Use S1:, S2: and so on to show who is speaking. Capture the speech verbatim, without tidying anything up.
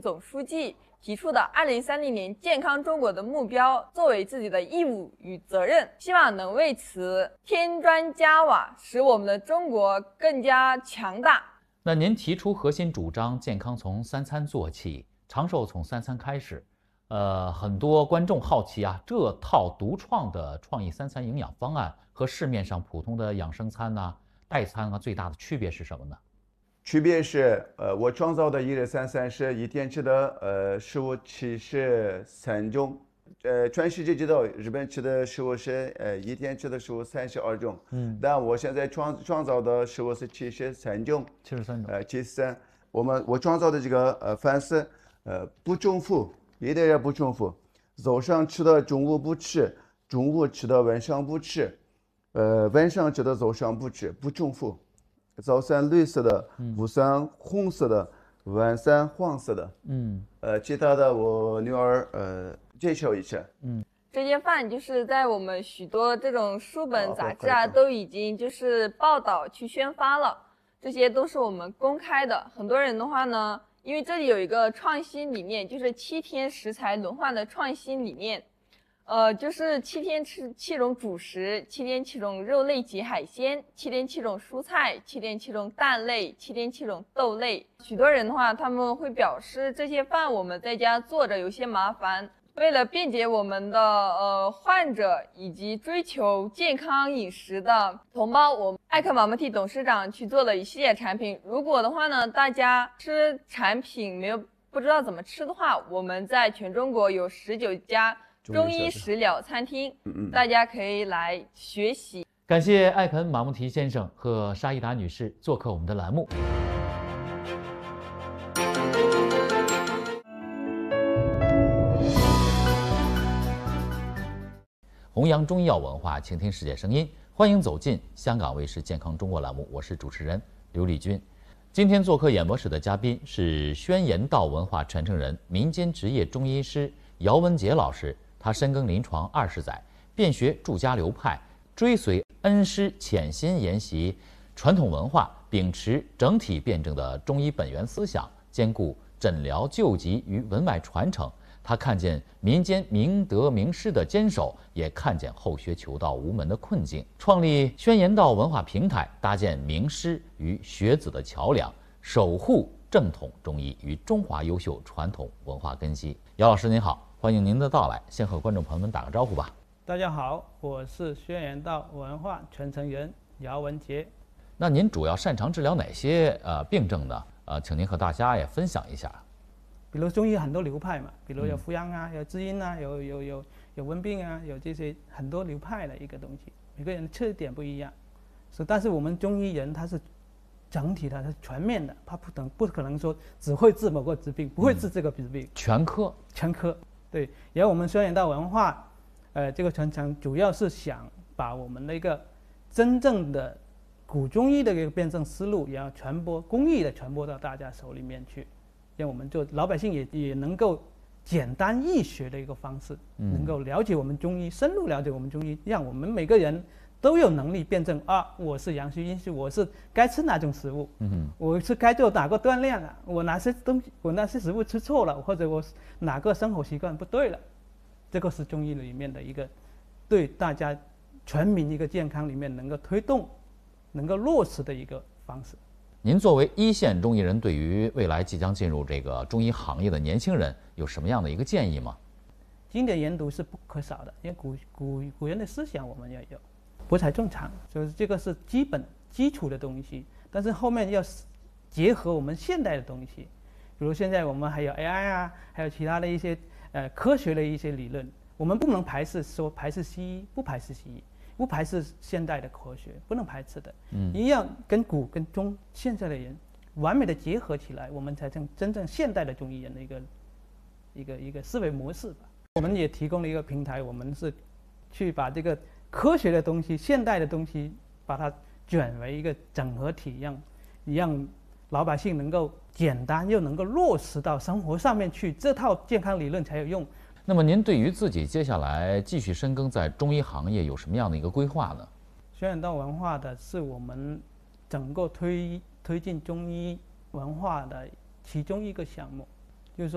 S1: 总书记提出的二零三零年健康中国的目标作为自己的义务与责任，希望能为此添砖加瓦，使我们的中国更加强大。
S2: 那您提出核心主张，健康从三餐做起，长寿从三餐开始。呃，很多观众好奇啊，这套独创的创意三餐营养方案和市面上普通的养生餐呐、啊、代餐啊，最大的区别是什么呢？
S3: 区别是，呃，我创造的一日三餐是一天吃的，呃，食物七十三种，呃，全世界知道日本吃的食物是，呃，一天吃的食物三十二种，嗯，但我现在创创造的食物是七十三种，
S2: 七十三种，
S3: 呃，七十三，我们我创造的这个呃饭是，呃，不重复。一点也不重复，早上吃的中午不吃，中午吃的晚上不吃，呃，晚上吃的早上不吃，不重复。早餐绿色的，午餐红色的，晚餐黄色的。嗯，呃，其他的我女儿呃介绍一下。嗯，
S1: 这些饭就是在我们许多这种书本杂志啊，都已经就是报道去宣发了，这些都是我们公开的。很多人的话呢。因为这里有一个创新理念，就是七天食材轮换的创新理念，呃，就是七天吃七种主食，七天七种肉类及海鲜，七天七种蔬菜，七天七种蛋类，七天七种豆类。许多人的话，他们会表示这些饭我们在家做着有些麻烦。为了便捷我们的呃患者以及追求健康饮食的同胞，我们艾克玛莫蒂董事长去做了一系列产品。如果的话呢，大家吃产品没有不知道怎么吃的话，我们在全中国有十九家中医食疗餐厅，大家可以来学习。
S2: 感谢艾肯马穆提先生和沙依达女士做客我们的栏目。弘扬中医药文化，倾听世界声音，欢迎走进香港卫视健康中国栏目，我是主持人刘丽君。今天做客演播室的嘉宾是宣言道文化传承人、民间职业中医师姚文杰老师。他深耕临床二十载，遍学诸家流派，追随恩师潜心研习传统文化，秉持整体辩证的中医本源思想，兼顾诊疗救急与文脉传承。他看见民间明德名师的坚守，也看见后学求道无门的困境，创立宣言道文化平台，搭建名师与学子的桥梁，守护正统中医与中华优秀传统文化根基。姚老师您好，欢迎您的到来，先和观众朋友们打个招呼吧。
S4: 大家好，我是宣言道文化传承人姚文杰。
S2: 那您主要擅长治疗哪些呃病症呢？呃，请您和大家也分享一下。
S4: 比如中医很多流派嘛，比如有扶阳啊，有滋阴啊，有有有有温病啊，有这些很多流派的一个东西，每个人的特点不一样。是，但是我们中医人他是整体的，他是全面的，他不等不可能说只会治某个疾病，不会治这个疾病，嗯、
S2: 全科
S4: 全科。对，然后我们宣言道文化，呃，这个传承主要是想把我们的一个真正的古中医的一个辩证思路，也要传播公益的传播到大家手里面去。让我们做老百姓也也能够简单易学的一个方式，嗯、能够了解我们中医，深入了解我们中医，让我们每个人都有能力辩证啊，我是阳虚阴虚，我是该吃哪种食物，嗯、我是该做哪个锻炼啊，我哪些东西，我哪些食物吃错了，或者我哪个生活习惯不对了，这个是中医里面的一个对大家全民一个健康里面能够推动、能够落实的一个方式。
S2: 您作为一线中医人，对于未来即将进入这个中医行业的年轻人有什么样的一个建议吗？
S4: 经典研读是不可少的，因为古古古人的思想我们要有，博采众长，所以这个是基本基础的东西。但是后面要结合我们现代的东西，比如现在我们还有 A I 啊，还有其他的一些呃科学的一些理论，我们不能排斥说排斥西医，不排斥西医。不排斥现代的科学，不能排斥的，嗯，一样跟古跟中现在的人完美的结合起来，我们才正真正现代的中医人的一个一个一个思维模式吧。我们也提供了一个平台，我们是去把这个科学的东西、现代的东西，把它卷为一个整合体，让让老百姓能够简单又能够落实到生活上面去，这套健康理论才有用。
S2: 那么您对于自己接下来继续深耕在中医行业有什么样的一个规划呢？
S4: 宣言道文化的是我们整个推推进中医文化的其中一个项目。